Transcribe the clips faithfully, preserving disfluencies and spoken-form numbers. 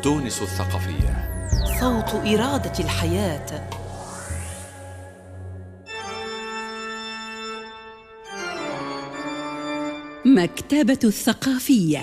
تونس الثقافية، صوت إرادة الحياة. مكتبة الثقافية.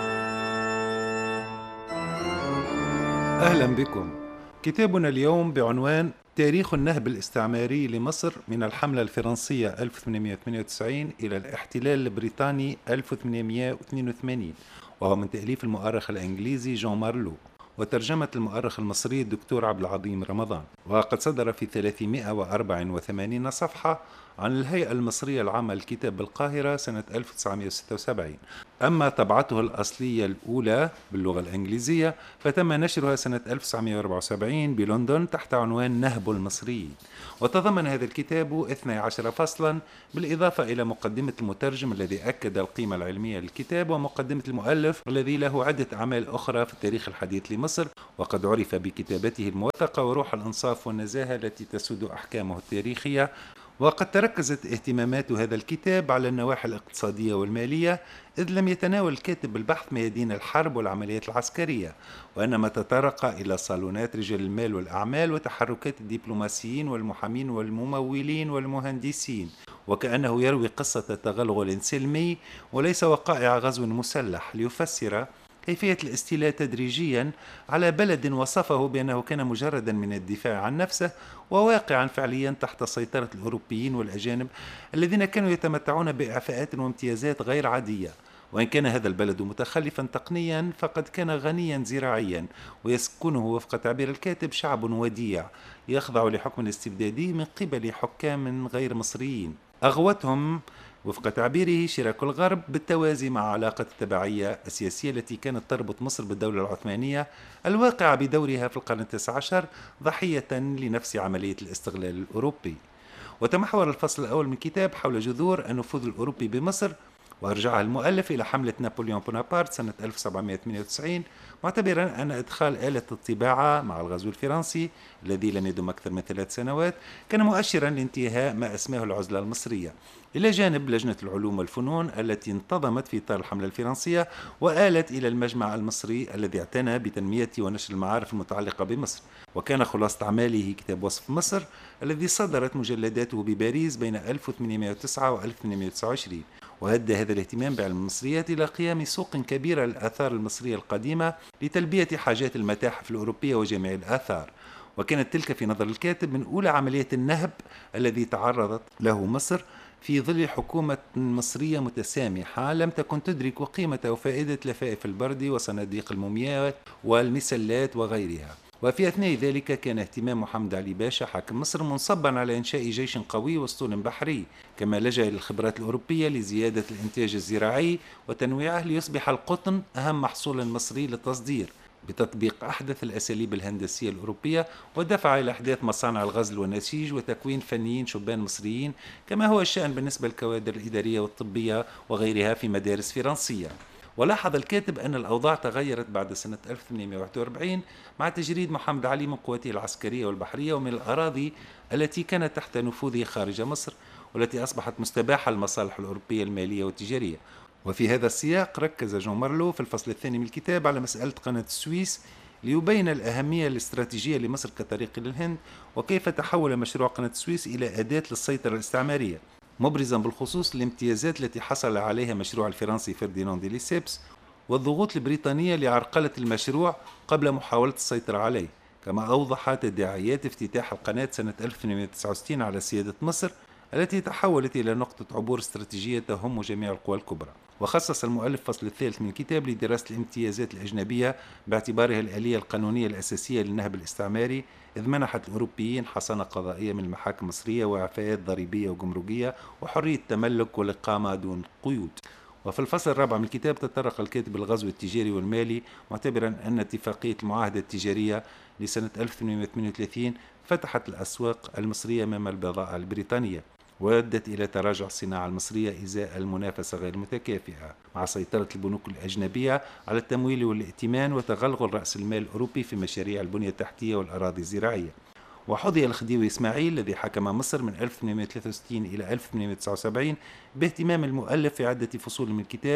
أهلا بكم. كتابنا اليوم بعنوان تاريخ النهب الاستعماري لمصر من الحملة الفرنسية ألف وثمانمئة وثمانية وتسعين إلى الاحتلال البريطاني ألف وثمانمئة واثنين وثمانين، وهو من تأليف المؤرخ الإنجليزي جون مارلو وترجمة المؤرخ المصري الدكتور عبد العظيم رمضان، وقد صدر في ثلاثمئة وأربعة وثمانين صفحة عن الهيئة المصرية العامة للكتاب بالقاهرة سنة ألف وتسعمئة وستة وسبعين. أما طبعته الأصلية الأولى باللغة الإنجليزية فتم نشرها سنة ألف وتسعمئة وأربعة وسبعين بلندن تحت عنوان نهب المصريين، وتضمن هذا الكتاب اثني عشر فصلا بالإضافة إلى مقدمة المترجم الذي أكد القيمة العلمية للكتاب، ومقدمة المؤلف الذي له عدة أعمال أخرى في التاريخ الحديث لمصر، وقد عرف بكتابته الموثقة وروح الإنصاف والنزاهة التي تسود أحكامه التاريخية. وقد تركزت اهتمامات هذا الكتاب على النواحي الاقتصادية والمالية، إذ لم يتناول الكاتب البحث ميادين الحرب والعمليات العسكرية، وإنما تطرق إلى صالونات رجال المال والأعمال وتحركات الدبلوماسيين والمحامين والممولين والمهندسين، وكأنه يروي قصة تغلغل سلمي وليس وقائع غزو مسلح، ليفسر كيفية الاستيلاء تدريجيا على بلد وصفه بأنه كان مجردا من الدفاع عن نفسه وواقعا فعليا تحت سيطرة الأوروبيين والأجانب الذين كانوا يتمتعون بإعفاءات وامتيازات غير عادية. وإن كان هذا البلد متخلفا تقنيا فقد كان غنيا زراعيا، ويسكنه وفق تعبير الكاتب شعب وديع يخضع لحكم الاستبدادي من قبل حكام غير مصريين أغوتهم وفق تعبيره شراك الغرب بالتوازي مع علاقة التبعية السياسية التي كانت تربط مصر بالدولة العثمانية الواقعة بدورها في القرن التاسع عشر ضحية لنفس عملية الاستغلال الأوروبي. وتمحور الفصل الأول من الكتاب حول جذور النفوذ الأوروبي بمصر، وأرجعها المؤلف إلى حملة نابليون بونابرت سنة ألف وسبعمئة وثمانية وتسعين، معتبرا أن إدخال آلة الطباعة مع الغزو الفرنسي الذي لم يدم أكثر من ثلاث سنوات كان مؤشرا لانتهاء ما اسمه العزلة المصرية، إلى جانب لجنة العلوم والفنون التي انتظمت في إطار الحملة الفرنسية وآلت إلى المجمع المصري الذي اعتنى بتنمية ونشر المعارف المتعلقة بمصر. وكان خلاصة أعماله كتاب وصف مصر الذي صدرت مجلداته بباريس بين ألف وثمانمئة وتسعة و ألف وثمانمئة وتسعة وعشرين، وأدى هذا الاهتمام بعلم المصريات إلى قيام سوق كبيرة للآثار المصرية القديمة لتلبية حاجات المتاحف الأوروبية وجميع الآثار. وكانت تلك في نظر الكاتب من أولى عملية النهب الذي تعرضت له مصر في ظل حكومة مصرية متسامحة لم تكن تدرك قيمة وفائدة لفائف البرد وصناديق المومياوات والمسلات وغيرها. وفي أثناء ذلك كان اهتمام محمد علي باشا حاكم مصر منصبا على إنشاء جيش قوي واسطول بحري، كما لجأ إلى الخبرات الأوروبية لزيادة الإنتاج الزراعي وتنويعه ليصبح القطن أهم محصول مصري للتصدير بتطبيق أحدث الأساليب الهندسية الأوروبية، ودفع إلى إحداث مصانع الغزل والنسيج وتكوين فنيين شبان مصريين، كما هو الشأن بالنسبة للكوادر الإدارية والطبية وغيرها في مدارس فرنسية. ولاحظ الكاتب أن الأوضاع تغيرت بعد سنة ألف وثمانمئة وواحد وأربعين مع تجريد محمد علي من قوته العسكرية والبحرية ومن الأراضي التي كانت تحت نفوذه خارج مصر والتي أصبحت مستباحة للمصالح الأوروبية المالية والتجارية. وفي هذا السياق ركز جون مارلو في الفصل الثاني من الكتاب على مسألة قناة السويس ليبين الأهمية الاستراتيجية لمصر كطريق للهند، وكيف تحول مشروع قناة السويس إلى أداة للسيطرة الاستعمارية، مبرزا بالخصوص الامتيازات التي حصل عليها مشروع الفرنسي فرديناند دي ليسيبس والضغوط البريطانية لعرقلة المشروع قبل محاولة السيطرة عليه. كما أوضح تداعيات افتتاح القناة سنة ألف وثمانمئة وتسعة وستين على سيادة مصر التي تحولت إلى نقطة عبور استراتيجية تهم جميع القوى الكبرى. وخصص المؤلف فصل الثالث من الكتاب لدراسة الامتيازات الأجنبية باعتبارها الآلية القانونية الأساسية للنهب الاستعماري، إذ منحت الأوروبيين حصانة قضائية من المحاكم المصرية وإعفاءات ضريبية وجمركية وحرية التملك والإقامة دون قيود. وفي الفصل الرابع من الكتاب تطرق الكاتب الغزو التجاري والمالي، معتبرا أن اتفاقية المعاهدة التجارية لسنة ألف وثمانمئة وثمانية وثلاثين فتحت الأسواق المصرية أمام البضائع البريطانية، وأدت إلى تراجع الصناعة المصرية إزاء المنافسة غير المتكافئة مع سيطرة البنوك الأجنبية على التمويل والائتمان وتغلغل رأس المال الأوروبي في مشاريع البنية التحتية والأراضي الزراعية. وحظي الخديوي إسماعيل الذي حكم مصر من ألف وثمانمئة وثلاثة وستين إلى ألف وثمانمئة وتسعة وسبعين باهتمام المؤلف في عدة فصول من الكتاب،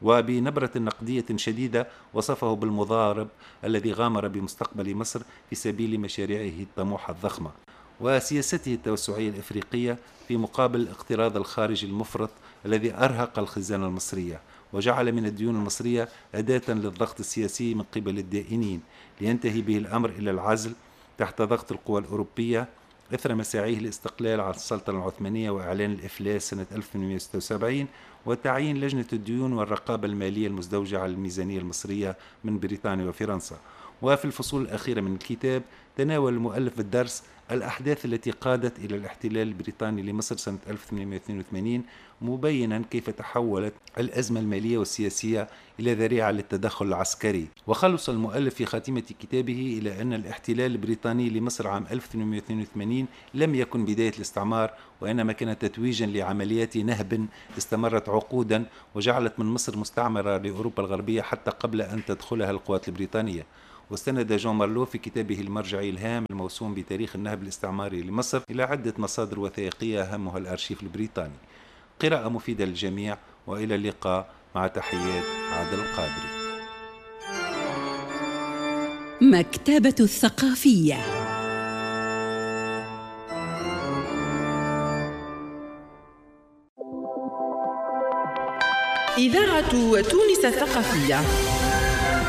وبنبرة نقدية شديدة وصفه بالمضارب الذي غامر بمستقبل مصر في سبيل مشاريعه الطموحة الضخمة وسياسته التوسعية الإفريقية في مقابل الاقتراض الخارجي المفرط الذي أرهق الخزانة المصرية وجعل من الديون المصرية أداة للضغط السياسي من قبل الدائنين، لينتهي به الأمر إلى العزل تحت ضغط القوى الأوروبية إثر مساعيه الاستقلال عن السلطنة العثمانية وإعلان الإفلاس سنة ألف وثمانمئة وستة وسبعين وتعيين لجنة الديون والرقابة المالية المزدوجة على الميزانية المصرية من بريطانيا وفرنسا. وفي الفصول الأخيرة من الكتاب تناول المؤلف الدرس الأحداث التي قادت إلى الاحتلال البريطاني لمصر سنة ألف وثمانمئة واثنين وثمانين، مبينا كيف تحولت الأزمة المالية والسياسية إلى ذريعة للتدخل العسكري. وخلص المؤلف في خاتمة كتابه إلى أن الاحتلال البريطاني لمصر عام ألف وثمانمئة واثنين وثمانين لم يكن بداية الاستعمار، وإنما كان تتويجا لعمليات نهب استمرت عقودا وجعلت من مصر مستعمرة لأوروبا الغربية حتى قبل أن تدخلها القوات البريطانية. واستند جون مارلو في كتابه المرجعي الهام الموسوم بتاريخ النهب الاستعماري لمصر إلى عدة مصادر وثائقية أهمها الأرشيف البريطاني. قراءة مفيدة للجميع، وإلى اللقاء، مع تحيات عادل القادري. مكتبة الثقافية. إذاعة تونس الثقافية.